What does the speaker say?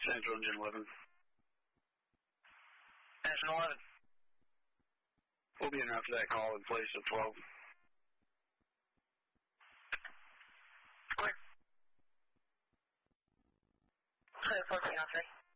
Central Engine 11. National 11. We'll be in after that call in place of 12. Clear. Clear 1403.